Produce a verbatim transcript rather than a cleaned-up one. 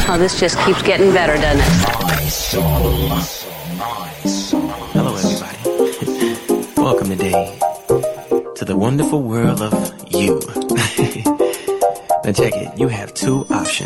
Oh, this just keeps getting better, doesn't it? Hello, everybody. Welcome today to the wonderful world of you. Now check it. You have two options.